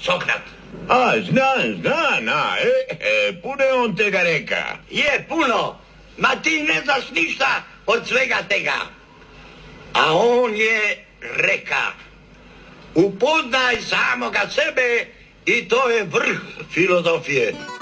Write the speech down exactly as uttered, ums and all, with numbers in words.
Sokrat. A, znam, znam, a, e, e, puno je on tega reka. Je, puno. Ma ti ne znaš ništa od svega tega. A on je reka. Upoznaj samoga sebe i to je vrh filozofije.